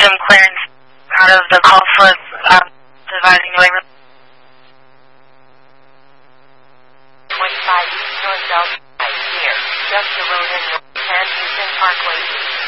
system clearance out of the call slip dividing New England. 25 East North Delta here, just the road in North San Houston Parkway East.